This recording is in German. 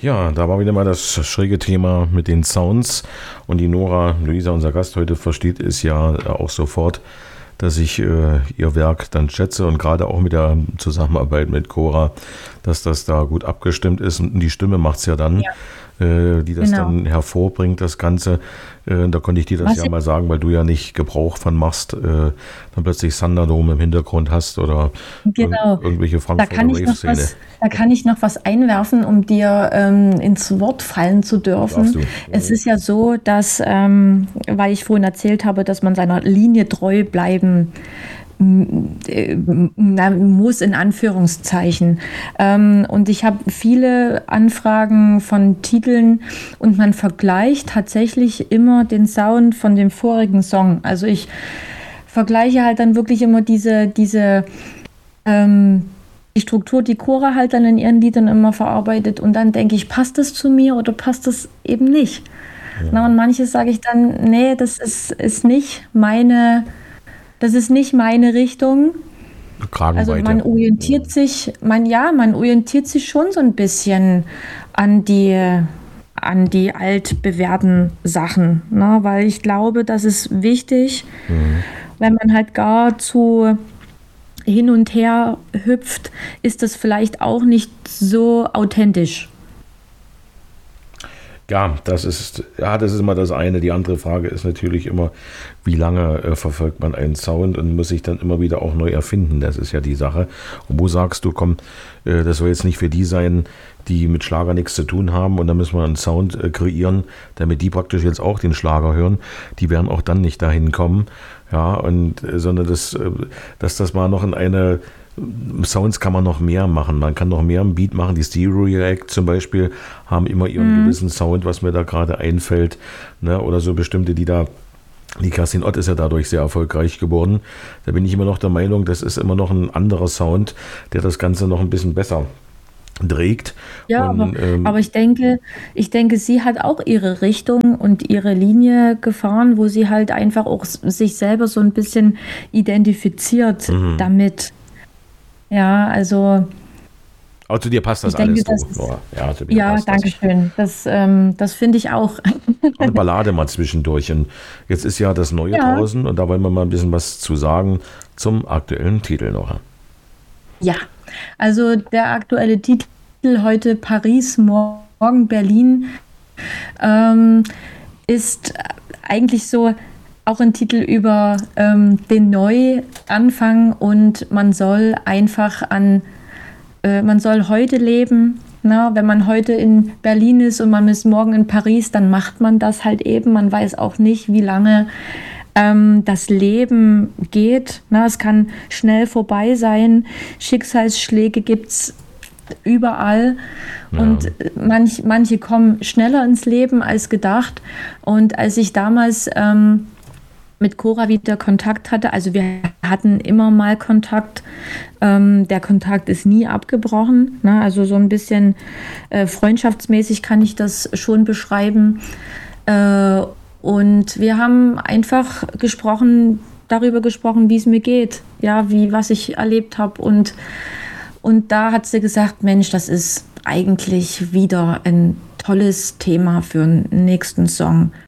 Ja, da war wieder mal das schräge Thema mit den Sounds. Und die Nora Luisa, unser Gast heute, versteht es ja auch sofort, dass ich ihr Werk dann schätze und gerade auch mit der Zusammenarbeit mit Cora, dass das da gut abgestimmt ist. Und die Stimme macht es ja dann, die das dann hervorbringt, das Ganze. Da konnte ich dir das ja mal sagen, weil du ja nicht Gebrauch von machst, dann plötzlich Thunderdome im Hintergrund hast oder irgendwelche Frankfurter Rave-Szene. Da kann ich noch was einwerfen, um dir ins Wort fallen zu dürfen. Es ist ja so, dass, weil ich vorhin erzählt habe, dass man seiner Linie treu bleiben muss, in Anführungszeichen. Und ich habe viele Anfragen von Titeln und man vergleicht tatsächlich immer den Sound von dem vorigen Song. Also ich vergleiche halt dann wirklich immer die Struktur, die Cora halt dann in ihren Liedern immer verarbeitet und dann denke ich, passt das zu mir oder passt das eben nicht? Ja. Na, und manches sage ich dann, nee, das ist nicht meine Richtung. Also man orientiert sich schon so ein bisschen an die altbewährten Sachen, ne? Weil ich glaube, das ist wichtig, wenn man halt gar zu hin und her hüpft, ist das vielleicht auch nicht so authentisch. Ja, das ist immer das eine. Die andere Frage ist natürlich immer, wie lange verfolgt man einen Sound und muss sich dann immer wieder auch neu erfinden. Das ist ja die Sache. Und wo sagst du, komm, das soll jetzt nicht für die sein, die mit Schlager nichts zu tun haben und da müssen wir einen Sound kreieren, damit die praktisch jetzt auch den Schlager hören. Die werden auch dann nicht dahin kommen. Ja, und sondern dass das mal noch in eine Sounds kann man noch mehr machen. Man kann noch mehr im Beat machen. Die Stereo React zum Beispiel haben immer ihren gewissen Sound, was mir da gerade einfällt. Ne? Oder so bestimmte, die Kerstin Ott ist ja dadurch sehr erfolgreich geworden. Da bin ich immer noch der Meinung, das ist immer noch ein anderer Sound, der das Ganze noch ein bisschen besser trägt. Ja, und, aber ich denke, sie hat auch ihre Richtung und ihre Linie gefahren, wo sie halt einfach auch sich selber so ein bisschen identifiziert damit. Ja, also. Aber zu dir passt das alles. Ja, danke schön. Das finde ich auch. Eine Ballade mal zwischendurch. Und jetzt ist ja das Neue draußen und da wollen wir mal ein bisschen was zu sagen zum aktuellen Titel noch. Ja, also der aktuelle Titel heute Paris, morgen Berlin ist eigentlich so auch ein Titel über den Neuanfang und man soll einfach man soll heute leben. Na, wenn man heute in Berlin ist und man ist morgen in Paris, dann macht man das halt eben. Man weiß auch nicht, wie lange das Leben geht. Na, es kann schnell vorbei sein. Schicksalsschläge gibt es überall. Ja. Und manche kommen schneller ins Leben als gedacht. Und als ich damals mit Cora wieder Kontakt hatte, also wir hatten immer mal Kontakt, der Kontakt ist nie abgebrochen, ne? Also so ein bisschen freundschaftsmäßig kann ich das schon beschreiben, und wir haben einfach darüber gesprochen, wie es mir geht, ja, was ich erlebt habe, und da hat sie gesagt, Mensch, das ist eigentlich wieder ein tolles Thema für einen nächsten Song.